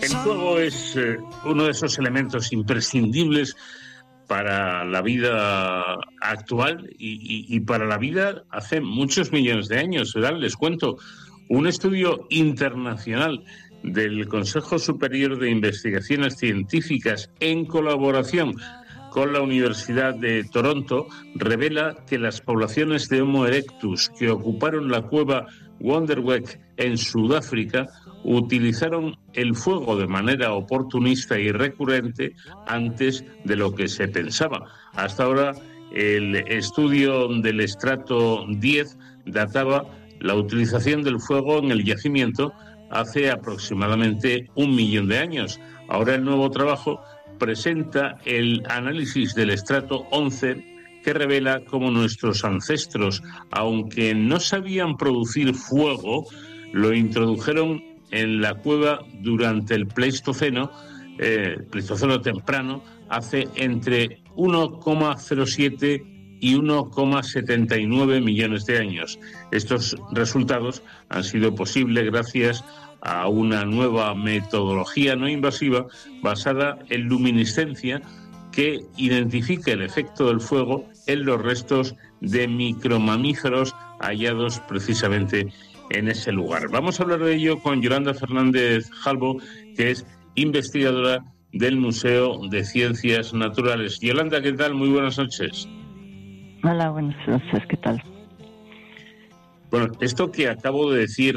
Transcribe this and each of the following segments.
El fuego es uno de esos elementos imprescindibles para la vida actual y para la vida hace muchos millones de años, ¿verdad? Les cuento, un estudio internacional del Consejo Superior de Investigaciones Científicas en colaboración con la Universidad de Toronto revela que las poblaciones de Homo erectus que ocuparon la cueva Wonderweg en Sudáfrica utilizaron el fuego de manera oportunista y recurrente antes de lo que se pensaba. Hasta ahora, el estudio del estrato 10 databa la utilización del fuego en el yacimiento hace aproximadamente 1 millón de años. Ahora el nuevo trabajo presenta el análisis del estrato 11 que revela cómo nuestros ancestros, aunque no sabían producir fuego, lo introdujeron en la cueva durante el Pleistoceno temprano, hace entre 1,07 y 1,79 millones de años. Estos resultados han sido posibles gracias a una nueva metodología no invasiva basada en luminiscencia que identifica el efecto del fuego en los restos de micromamíferos hallados precisamente en ese lugar. Vamos a hablar de ello con Yolanda Fernández Jalbo, que es investigadora del Museo de Ciencias Naturales. Yolanda, ¿qué tal? Muy buenas noches. Hola, buenas noches, ¿qué tal? Bueno, esto que acabo de decir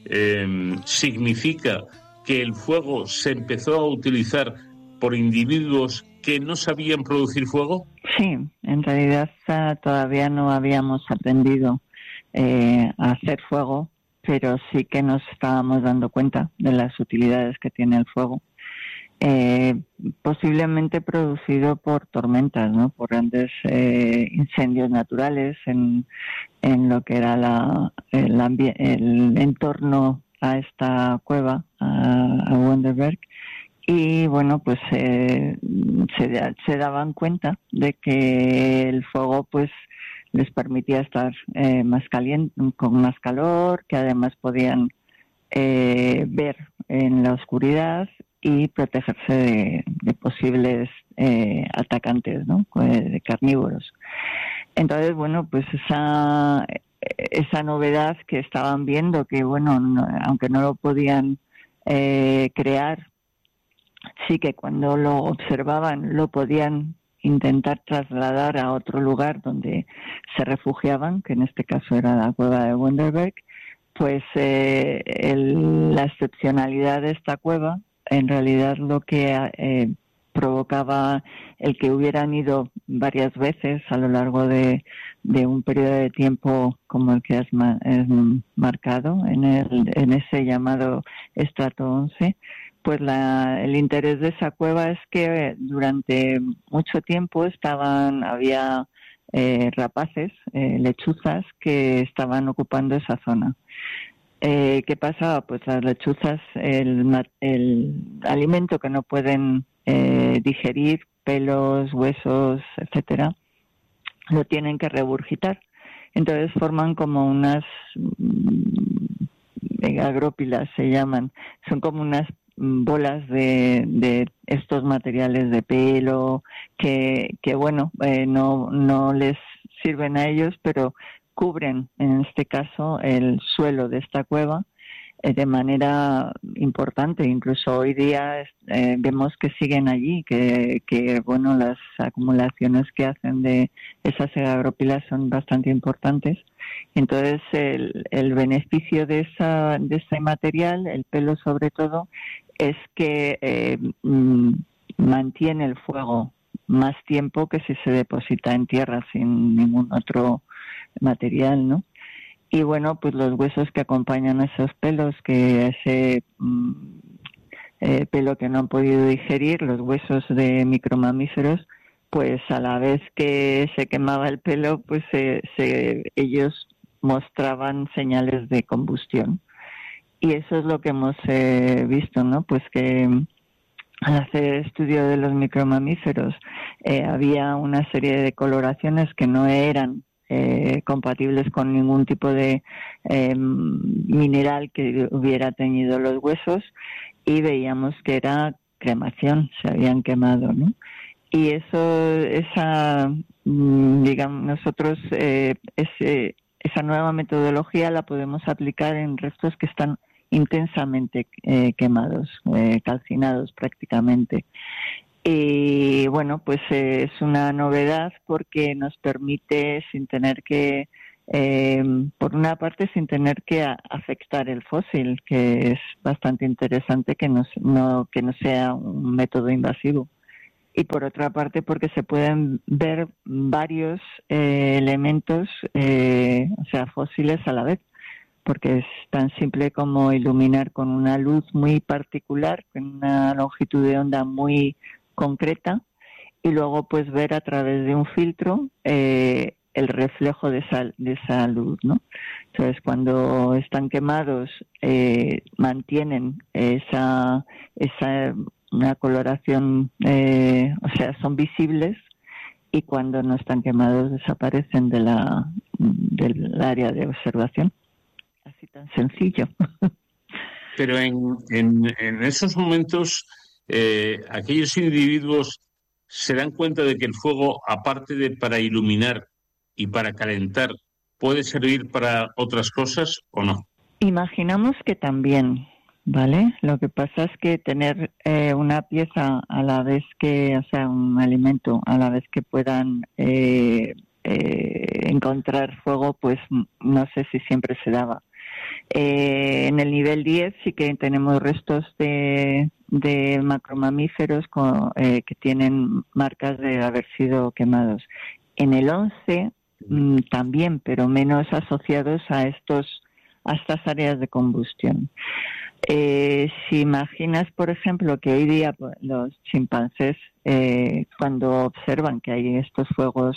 significa que el fuego se empezó a utilizar por individuos que no sabían producir fuego. Sí, en realidad todavía no habíamos aprendido a hacer fuego, pero sí que nos estábamos dando cuenta de las utilidades que tiene el fuego. Posiblemente producido por tormentas, ¿no? Por grandes incendios naturales en lo que era el entorno a esta cueva, a Wonderberg. Y bueno, pues se daban cuenta de que el fuego pues les permitía estar más caliente, con más calor, que además podían ver en la oscuridad y protegerse de posibles atacantes, ¿no? De carnívoros. Entonces, bueno, pues esa novedad que estaban viendo, que bueno, aunque no lo podían crear, sí que cuando lo observaban lo podían intentar trasladar a otro lugar donde se refugiaban, que en este caso era la cueva de Wonderberg, pues la excepcionalidad de esta cueva, en realidad lo que provocaba el que hubieran ido varias veces a lo largo de un periodo de tiempo como el que has marcado en ese llamado estrato 11, pues el interés de esa cueva es que durante mucho tiempo había rapaces, lechuzas que estaban ocupando esa zona. ¿Qué pasaba? Pues las lechuzas, el alimento que no pueden digerir, pelos, huesos, etcétera, lo tienen que regurgitar. Entonces forman como unas agrópilas, se llaman. Son como unas bolas de estos materiales de pelo que bueno, no les sirven a ellos, pero cubren en este caso el suelo de esta cueva de manera importante. Incluso hoy día vemos que siguen allí, que bueno, las acumulaciones que hacen de esas agrópilas son bastante importantes. Entonces el beneficio de ese material, el pelo sobre todo, es que mantiene el fuego más tiempo que si se deposita en tierra sin ningún otro material, ¿no? Y bueno, pues los huesos que acompañan a esos pelos, que ese pelo que no han podido digerir, los huesos de micromamíferos, pues a la vez que se quemaba el pelo, pues ellos mostraban señales de combustión. Y eso es lo que hemos visto, ¿no? Pues que al hacer el estudio de los micromamíferos había una serie de coloraciones que no eran compatibles con ningún tipo de mineral que hubiera teñido los huesos, y veíamos que era cremación, se habían quemado, ¿no? Y digamos, nosotros esa nueva metodología la podemos aplicar en restos que están intensamente quemados, calcinados prácticamente. Y bueno, pues es una novedad porque nos permite, sin tener que, por una parte, sin tener que afectar el fósil, que es bastante interesante que no sea un método invasivo. Y por otra parte, porque se pueden ver varios elementos, o sea, fósiles a la vez, porque es tan simple como iluminar con una luz muy particular, con una longitud de onda muy concreta, y luego pues ver a través de un filtro el reflejo de esa luz, ¿no? Entonces, cuando están quemados, mantienen una coloración, o sea, son visibles, y cuando no están quemados desaparecen del área de observación. Así tan sencillo. Pero en esos momentos, aquellos individuos se dan cuenta de que el fuego, aparte de para iluminar y para calentar, puede servir para otras cosas o no. Imaginamos que también, ¿vale? Lo que pasa es que tener una pieza a la vez que, o sea, un alimento a la vez que puedan encontrar fuego, pues no sé si siempre se daba. En el nivel 10 sí que tenemos restos de macromamíferos que tienen marcas de haber sido quemados. En el 11 también, pero menos asociados a estas áreas de combustión. Si imaginas, por ejemplo, que hoy día los chimpancés, cuando observan que hay estos fuegos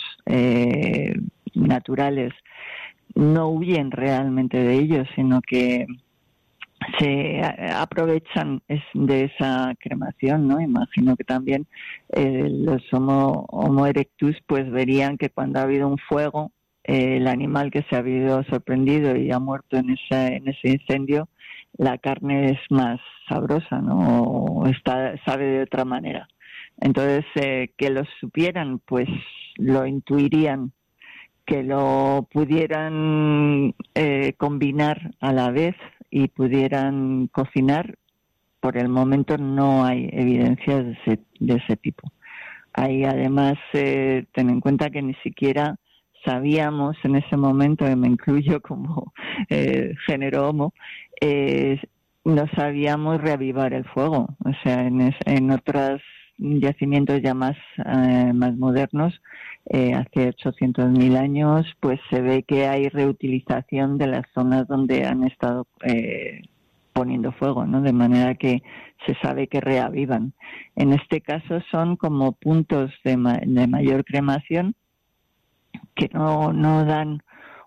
naturales, no huyen realmente de ellos, sino que se aprovechan de esa cremación, ¿no? Imagino que también los Homo erectus pues verían que cuando ha habido un fuego, el animal que se ha habido sorprendido y ha muerto en ese incendio, la carne es más sabrosa, ¿no? O sabe de otra manera. Entonces, que lo supieran, pues lo intuirían, que lo pudieran combinar a la vez y pudieran cocinar. Por el momento no hay evidencias de ese tipo. Hay además, ten en cuenta que ni siquiera sabíamos en ese momento, y me incluyo como género Homo, no sabíamos reavivar el fuego. O sea, en otros yacimientos ya más modernos, hace 800.000 años, pues se ve que hay reutilización de las zonas donde han estado poniendo fuego, ¿no? De manera que se sabe que reavivan. En este caso son como puntos de mayor cremación que no dan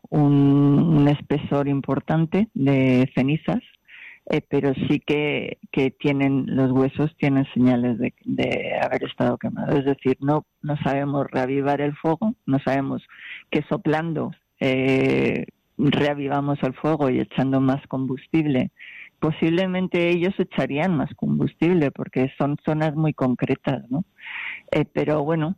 un espesor importante de cenizas, pero sí que tienen, los huesos tienen señales de haber estado quemados. Es decir, no sabemos reavivar el fuego, no sabemos que soplando reavivamos el fuego y echando más combustible. Posiblemente ellos echarían más combustible porque son zonas muy concretas, ¿no? Pero bueno,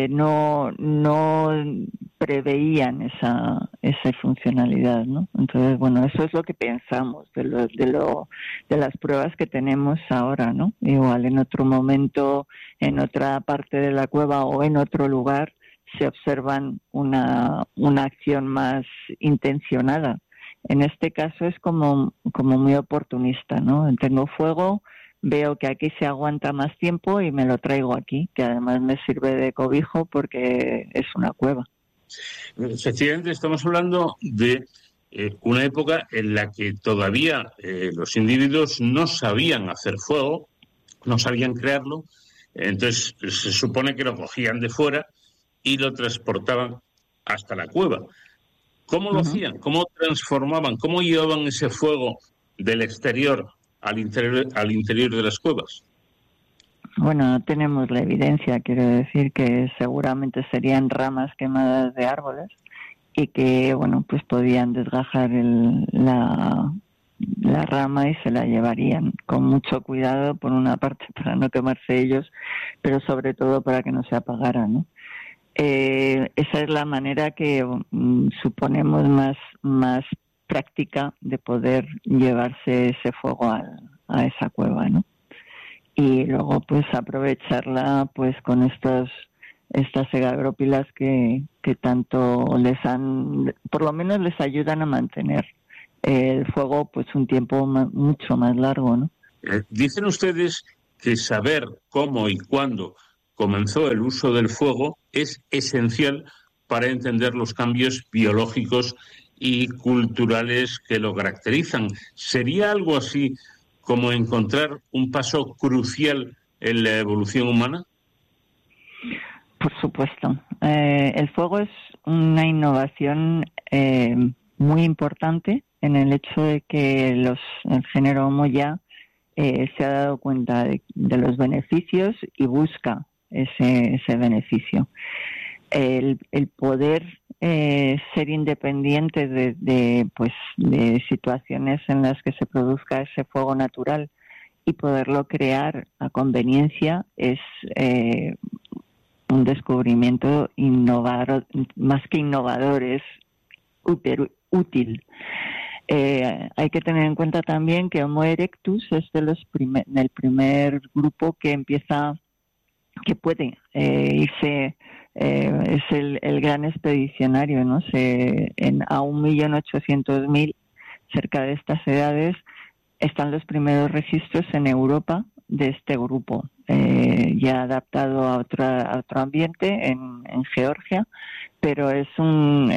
no preveían esa funcionalidad, ¿no? Entonces, bueno, eso es lo que pensamos de las pruebas que tenemos ahora, ¿no? Igual en otro momento, en otra parte de la cueva o en otro lugar, se observan una acción más intencionada. En este caso es como muy oportunista, ¿no? Tengo fuego, veo que aquí se aguanta más tiempo y me lo traigo aquí, que además me sirve de cobijo porque es una cueva. Efectivamente, estamos hablando de una época en la que todavía los individuos no sabían hacer fuego, no sabían crearlo, entonces se supone que lo cogían de fuera y lo transportaban hasta la cueva. ¿Cómo lo hacían? ¿Cómo transformaban? ¿Cómo llevaban ese fuego del exterior al interior de las cuevas? Bueno, no tenemos la evidencia, quiero decir que seguramente serían ramas quemadas de árboles y que, bueno, pues podían desgajar la rama y se la llevarían con mucho cuidado, por una parte para no quemarse ellos, pero sobre todo para que no se apagara, ¿no? Esa es la manera que suponemos más práctica de poder llevarse ese fuego a esa cueva, ¿no? Y luego pues aprovecharla pues con estas egagrópilas que tanto por lo menos les ayudan a mantener el fuego pues un tiempo mucho más largo, ¿no? Dicen ustedes que saber cómo y cuándo comenzó el uso del fuego es esencial para entender los cambios biológicos y culturales que lo caracterizan. ¿Sería algo así como encontrar un paso crucial en la evolución humana? Por supuesto. El fuego es una innovación muy importante en el hecho de que el género Homo ya se ha dado cuenta de los beneficios y busca ese beneficio. El poder ser independiente de situaciones en las que se produzca ese fuego natural y poderlo crear a conveniencia es un descubrimiento innovador, más que innovador, es útil. Hay que tener en cuenta también que Homo erectus es del primer grupo que puede irse, es el gran expedicionario, ¿no? A 1.800.000, cerca de estas edades, están los primeros registros en Europa de este grupo, ya adaptado a otro ambiente en Georgia, pero es un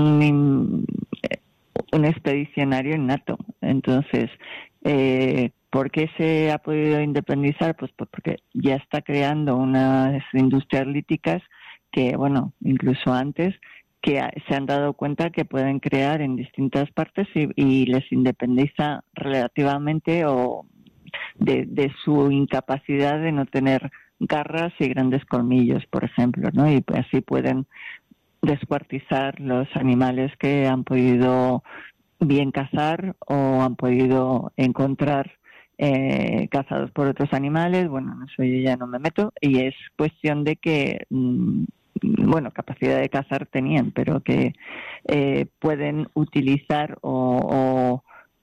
expedicionario innato. Entonces, ¿por qué se ha podido independizar? Pues porque ya está creando unas industrias líticas que, bueno, incluso antes, que se han dado cuenta que pueden crear en distintas partes y les independiza relativamente o de su incapacidad de no tener garras y grandes colmillos, por ejemplo, ¿no? Y pues así pueden descuartizar los animales que han podido bien cazar o han podido encontrar cazados por otros animales. Bueno, en eso yo ya no me meto, y es cuestión de que capacidad de cazar tenían, pero que pueden utilizar o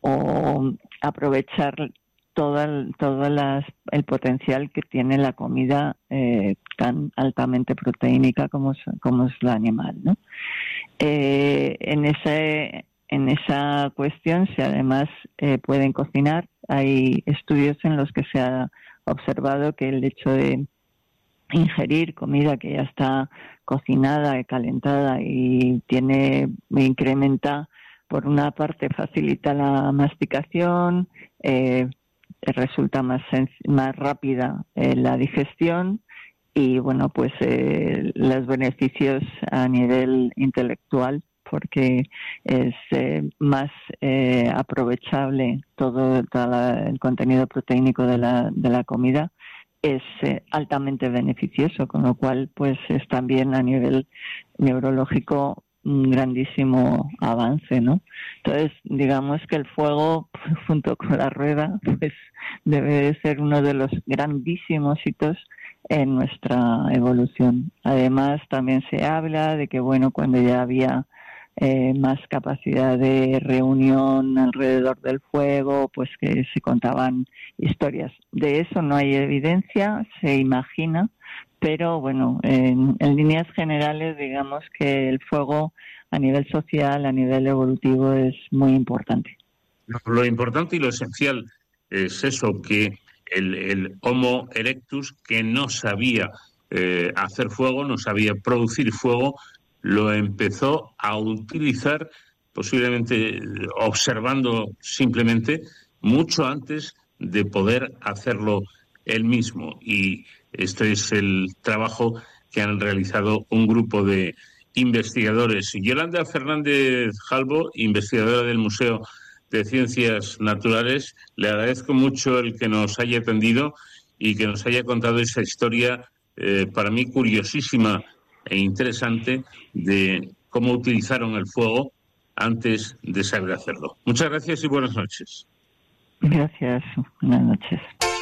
aprovechar todo el potencial que tiene la comida tan altamente proteínica como es la animal, ¿no? En esa cuestión, si además pueden cocinar, hay estudios en los que se ha observado que el hecho de ingerir comida que ya está cocinada y calentada y incrementa, por una parte, facilita la masticación, resulta más rápida la digestión y, bueno, pues los beneficios a nivel intelectual, porque es más aprovechable todo el contenido proteínico de la comida, es altamente beneficioso, con lo cual pues es también a nivel neurológico un grandísimo avance, ¿no? Entonces, digamos que el fuego, junto con la rueda, pues debe de ser uno de los grandísimos hitos en nuestra evolución. Además, también se habla de que, bueno, cuando ya había más capacidad de reunión alrededor del fuego, pues que se contaban historias. De eso no hay evidencia, se imagina, pero bueno, en líneas generales, digamos que el fuego a nivel social, a nivel evolutivo, es muy importante. Lo importante y lo esencial es eso, que el Homo erectus, que no sabía hacer fuego, no sabía producir fuego, lo empezó a utilizar, posiblemente observando simplemente, mucho antes de poder hacerlo él mismo. Y este es el trabajo que han realizado un grupo de investigadores. Yolanda Fernández Jalbo, investigadora del Museo de Ciencias Naturales, le agradezco mucho el que nos haya atendido y que nos haya contado esa historia para mí curiosísima e interesante de cómo utilizaron el fuego antes de saber hacerlo. Muchas gracias y buenas noches. Gracias, buenas noches.